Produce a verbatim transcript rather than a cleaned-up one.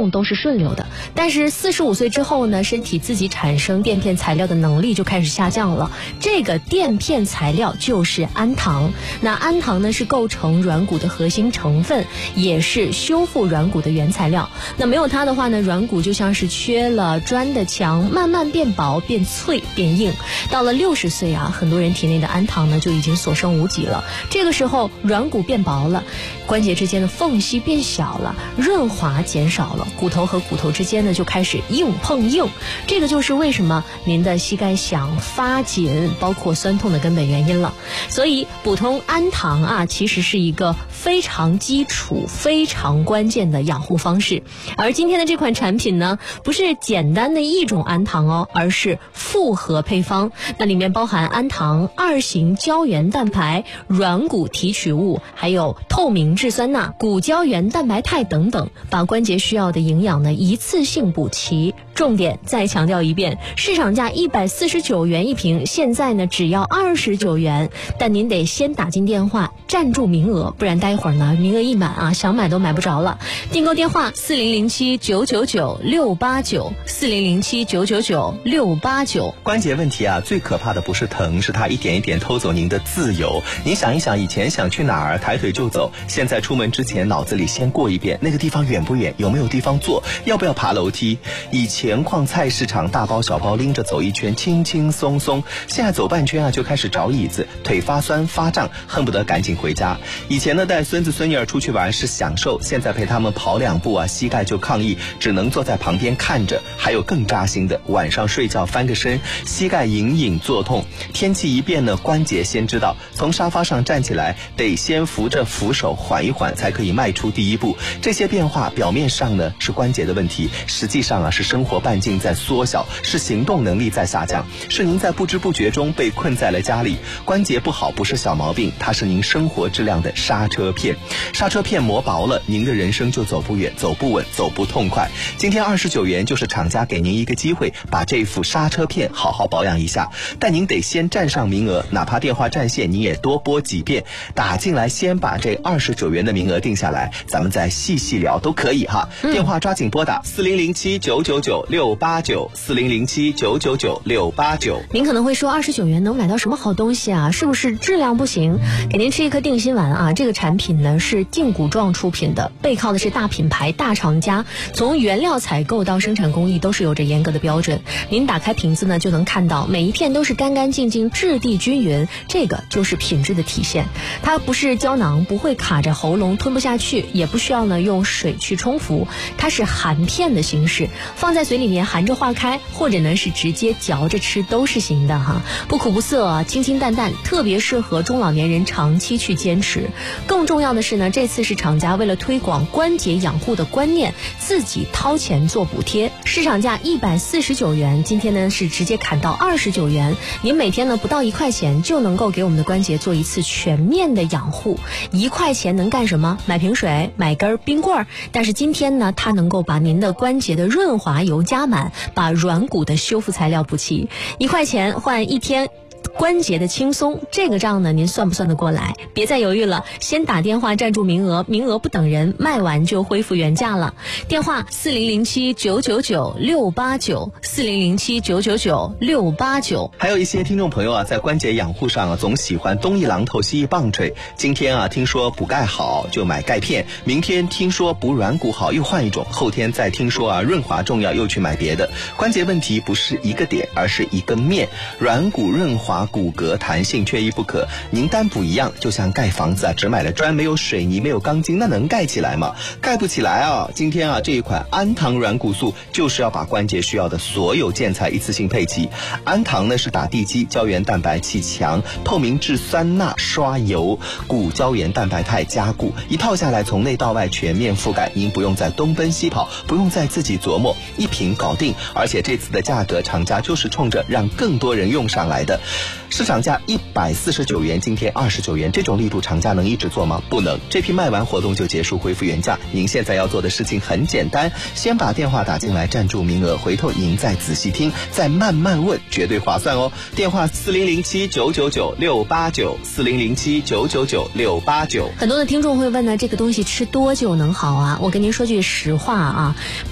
动都是顺流的。但是四十五岁之后呢，身体自己产生垫片材料的能力就开始下降了。这个垫片材料就是氨糖。那氨糖呢是构成软骨的核心成分，也是修复软骨的原材料。那没有它的话呢，软骨就像是缺了砖的墙，慢慢变薄、变脆、变硬。到了六十岁啊，很多人体内的氨糖呢就已经所剩无几了。这个时候软骨变薄了，关节之间的缝隙变小了，润滑减少了，骨头和骨头之间呢就开始硬碰硬。这个就是为什么您的膝盖响、发紧，包括酸痛的根本原因了。所以补充氨糖啊，其实是一个非常基础、非常关键的养护方式。而今天的这款产品呢，不是简单的一种氨糖哦，而是复合配方。那里面包含氨糖、二型胶原蛋白、软骨提取物，还有透明质酸钠、骨胶原蛋白肽等等，把关节需要的营养呢一次性补齐。重点再强调一遍，市场价一百四十九元一瓶，现在呢只要二十九元，但您得先打进电话占住名额，不然待会儿呢名额一满啊，想买都买不着了。订购电话四零零七九九九六八九四零零七九九九六八九。 关节问题啊，最可怕的不是疼，是它一点一点偷走您的自由。您想一想，以前想去哪儿抬腿就走，现在出门之前脑子里先过一遍那个地方远不远，有没有地方坐，要不要爬楼梯。以前逛菜市场，大包小包拎着走一圈轻轻松松，现在走半圈啊就开始找椅子，腿发酸发胀，恨不得赶紧回家。以前呢带孙子孙女儿出去玩是享受，现在陪他们跑两步啊膝盖就抗议，只能坐在旁边看着。还有更扎心的，晚上睡觉翻个身，膝盖隐隐作痛。天气一变呢，关节先知道，从沙发上站起来得先扶着扶手缓一缓，才可以迈出第一步。这些变化表面上呢是关节的问题，实际上啊是生活半径在缩小，是行动能力在下降，是您在不知不觉中被困在了家里。关节不好不是小毛病，它是您生活质量的刹车片。刹车片磨薄了，您的人生就走不远、走不稳、走不痛快。今天二十九元就是厂家给您一个机会，把这副刹车片好好保养一下。但您得先占上名额，哪怕电话占线你也多拨几遍，打进来先把这二十九元的名额定下来，咱们再细细聊都可以哈。嗯、电话抓紧拨打四零零七九九九六八九四零零七九九九六八九。 您可能会说二十九元能买到什么好东西啊？是不是质量不行？给您吃一颗定心丸啊！这个产品呢是胫骨状出品的，背靠的是大品牌大厂家，从原料采购到生产工艺都是有着严格的标准。您打开瓶子呢就能看到每一片都是干干净净、质地均匀，这个就是品质的体现。它不是胶囊，不会卡着喉咙吞不下去，也不需要呢用水去冲服，它是含片的形式，放在嘴里面含着化开，或者呢是直接嚼着吃都是行的哈，不苦不涩，清清淡淡，特别适合中老年人长期去坚持。更重要的是呢，这次是厂家为了推广关节养护的观念，自己掏钱做补贴，市场价一百四十九元，今天呢是直接砍到二十九元。您每天呢不到一块钱就能够给我们的关节做一次全面的养护。一块钱能干什么？买瓶水，买根冰棍。但是今天呢，它能够把您的关节的润滑油加满，把软骨的修复材料补齐。一块钱换一天关节的轻松，这个账呢您算不算得过来？别再犹豫了，先打电话占住名额，名额不等人，卖完就恢复原价了。电话四零零七九九九六八九四零零七九九九六八九。 还有一些听众朋友啊，在关节养护上啊，总喜欢东一榔头西一棒槌。今天啊，听说补钙好就买钙片，明天听说补软骨好又换一种，后天再听说啊润滑重要又去买别的。关节问题不是一个点，而是一个面。软骨润滑，骨骼弹性缺一不可。您单补一样，就像盖房子啊，只买了砖没有水泥没有钢筋，那能盖起来吗？盖不起来啊！今天啊，这一款氨糖软骨素就是要把关节需要的所有建材一次性配齐。氨糖呢是打地基，胶原蛋白气强，透明质酸钠刷油，骨胶原蛋白肽加固，一套下来从内到外全面覆盖，您不用再东奔西跑，不用再自己琢磨，一瓶搞定。而且这次的价格，厂家就是冲着让更多人用上来的。市场价一百四十九元，今天二十九元，这种力度厂家能一直做吗？不能。这批卖完活动就结束，恢复原价。您现在要做的事情很简单，先把电话打进来占住名额，回头您再仔细听，再慢慢问，绝对划算哦。电话四零零七九九九六八九四零零七九九九六八九。 很多的听众会问呢，这个东西吃多久能好啊？我跟您说句实话啊。